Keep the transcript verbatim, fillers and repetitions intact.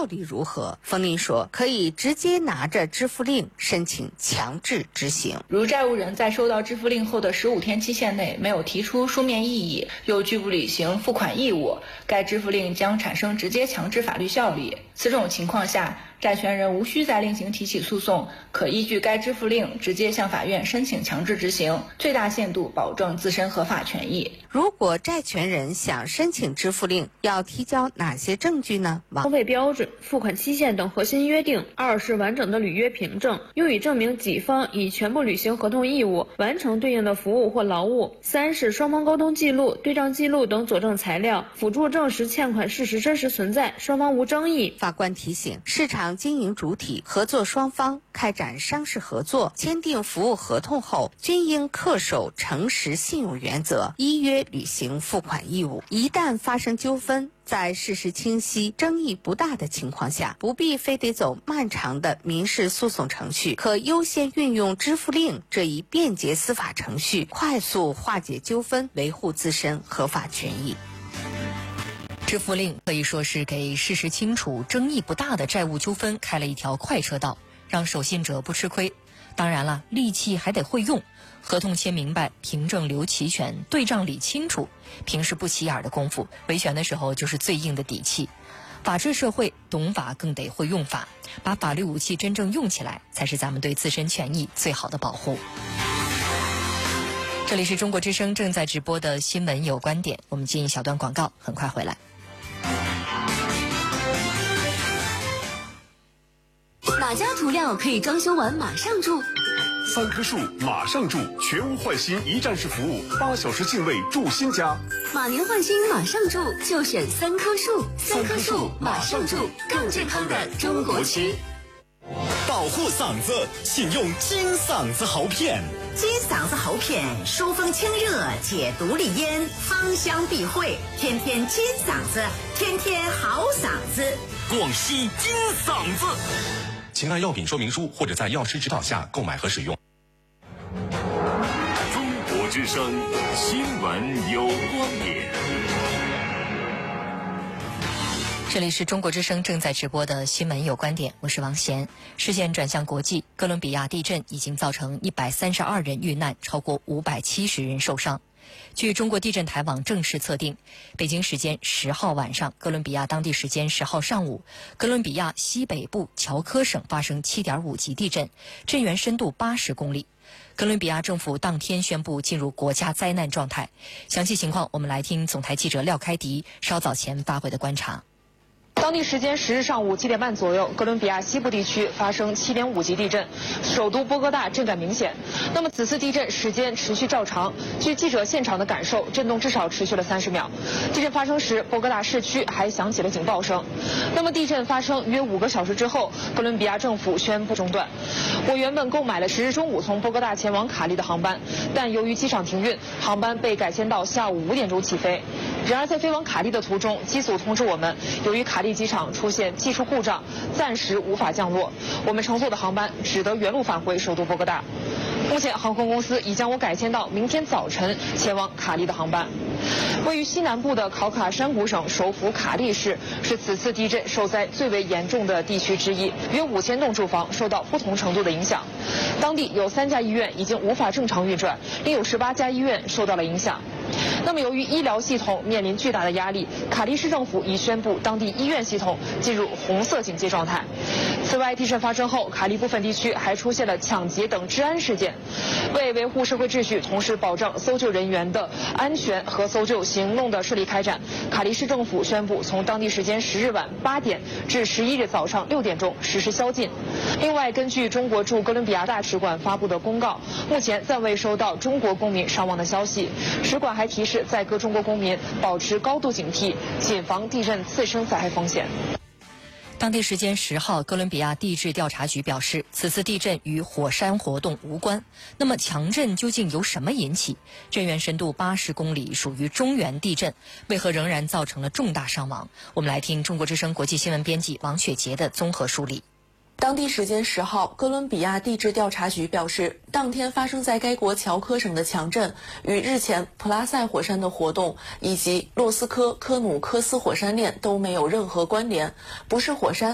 效力如何？冯林说，可以直接拿着支付令申请强制执行。 如债务人在收到支付令后的十五天期限内没有提出书面异议，又拒不履行付款义务，该支付令将产生直接强制法律效力。此种情况下，债权人无需再另行提起诉讼，可依据该支付令直接向法院申请强制执行，最大限度保证自身合法权益。 如果债权人想申请支付令，要提交哪些证据呢？ 消费标准、付款期限等核心约定；二是完整的履约凭证，用以证明己方已全部履行合同义务，完成对应的服务或劳务；三是双方沟通记录、对账记录等佐证材料，辅助证实欠款事实真实存在，双方无争议。 法官提醒，市场经营主体、合作双方开展商事合作、签订服务合同后，均应恪守诚实信用原则，依约履行付款义务。一旦发生纠纷，在事实清晰、争议不大的情况下，不必非得走漫长的民事诉讼程序，可优先运用支付令这一便捷司法程序，快速化解纠纷，维护自身合法权益。 支付令可以说是给事实清楚、争议不大的债务纠纷开了一条快车道，让守信者不吃亏。当然了，利器还得会用，合同签明白，凭证留齐全，对账理清楚。平时不起眼的功夫，维权的时候就是最硬的底气。法治社会，懂法更得会用法，把法律武器真正用起来，才是咱们对自身权益最好的保护。这里是中国之声正在直播的新闻有观点，我们进一小段广告，很快回来。 哪家涂料可以装修完马上住？ 三棵树马上住，全屋换新一站式服务，八小时进位住新家。 马年换新马上住，就选三棵树。三棵树马上住，更健康的中国区。 保护嗓子，请用金嗓子喉片。 金嗓子喉片疏风清热，解毒利咽，芳香避秽，天天金嗓子，天天好嗓子。 广西金嗓子。请看药品说明书或者在药师指导下购买和使用。 中国之声新闻有观点。 这里是中国之声正在直播的新闻有观点，我是王贤。视线转向国际，哥伦比亚地震已经造成一百三十二人遇难，超过五百七十人受伤。据中国地震台网正式测定，北京时间十号晚上，哥伦比亚当地时间十号上午，哥伦比亚西北部乔科省发生 七点五 级地震，震源深度八十公里。哥伦比亚政府当天宣布进入国家灾难状态。详细情况，我们来听总台记者廖开迪稍早前发回的观察。 当地时间十日上午七点半左右，哥伦比亚西部地区发生 七点五 级地震，首都波哥大震感明显。那么此次地震时间持续较长，据记者现场的感受，震动至少持续了三十秒。地震发生时，波哥大市区还响起了警报声。那么地震发生约五个小时之后，哥伦比亚政府宣布中断。我原本购买了十日中午从波哥大前往卡利的航班，但由于机场停运，航班被改签到下午五点钟起飞。然而在飞往卡利的途中，机组通知我们，由于卡利机场出现技术故障，暂时无法降落，我们乘坐的航班只得原路返回首都波哥大。目前航空公司已将我改签到明天早晨前往卡利的航班。位于西南部的考卡山谷省首府卡利市是此次地震受灾最为严重的地区之一，约五千栋住房受到不同程度的影响。当地有三家医院已经无法正常运转，另有十八家医院受到了影响。那么由于医疗系统面临巨大的压力，卡利市政府已宣布当地医院系统进入红色警戒状态。此外，地震发生后，卡利部分地区还出现了抢劫等治安事件。为维护社会秩序，同时保障搜救人员的安全和搜救行动的顺利开展，卡利市政府宣布从当地时间十日晚八点至十一日早上六点钟实施宵禁。另外，根据中国驻哥伦比亚大使馆发布的公告，目前暂未收到中国公民伤亡的消息。使馆还提示在各中国公民保持高度警惕，谨防地震次生灾害风险。 当地时间十号，哥伦比亚地质调查局表示，此次地震与火山活动无关。那么强震究竟由什么引起？震源深度八十公里，属于中原地震，为何仍然造成了重大伤亡？我们来听中国之声国际新闻编辑王雪杰的综合梳理。 当地时间十号，哥伦比亚地质调查局表示，当天发生在该国乔科省的强震与日前普拉塞火山的活动以及洛斯科科努科斯火山链都没有任何关联，不是火山